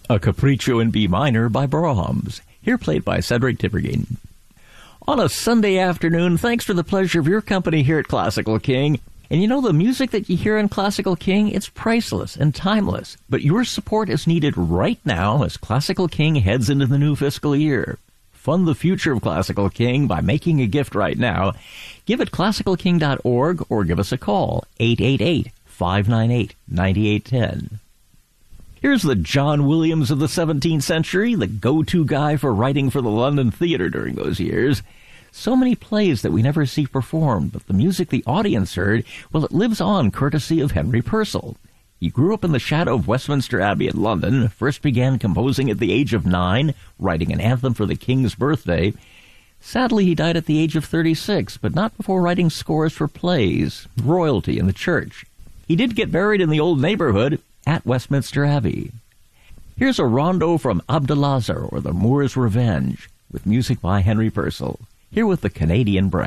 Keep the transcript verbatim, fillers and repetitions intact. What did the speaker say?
a Capriccio in B minor by Brahms, here played by Cedric Tiberghien. On a Sunday afternoon, thanks for the pleasure of your company here at Classical King. And you know, the music that you hear in Classical King, it's priceless and timeless. But your support is needed right now as Classical King heads into the new fiscal year. Fund the future of Classical King by making a gift right now. Give at classical king dot org or give us a call, eight eight eight, five nine eight, nine eight one zero. Here's the John Williams of the seventeenth century, the go-to guy for writing for the London Theatre during those years. So many plays that we never see performed, but the music the audience heard, well, it lives on courtesy of Henry Purcell. He grew up in the shadow of Westminster Abbey in London, first began composing at the age of nine, writing an anthem for the King's birthday. Sadly, he died at the age of thirty-six, but not before writing scores for plays, royalty, and the church. He did get buried in the old neighborhood at Westminster Abbey. Here's a rondo from Abdelazar, or the Moor's Revenge, with music by Henry Purcell, here with the Canadian Brass.